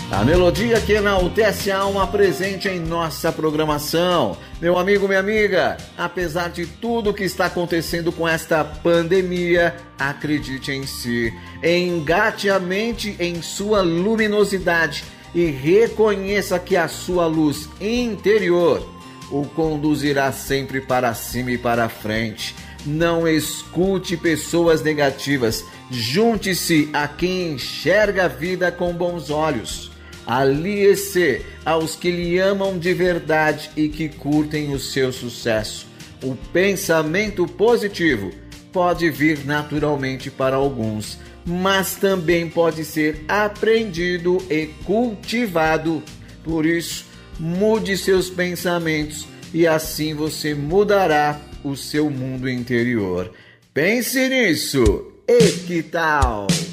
A melodia que enaltece a alma presente em nossa programação. Meu amigo, minha amiga, apesar de tudo que está acontecendo com esta pandemia, acredite em si, engate a mente em sua luminosidade e reconheça que a sua luz interior o conduzirá sempre para cima e para frente. Não escute pessoas negativas, junte-se a quem enxerga a vida com bons olhos. Alie-se aos que lhe amam de verdade e que curtem o seu sucesso. O pensamento positivo pode vir naturalmente para alguns, mas também pode ser aprendido e cultivado. Por isso, mude seus pensamentos e assim você mudará o seu mundo interior. Pense nisso! E que tal?